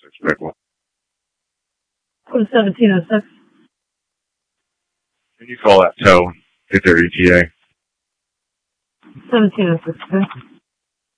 Pickle. Code 1706. Can you call that tow? Get their ETA. 1706, okay?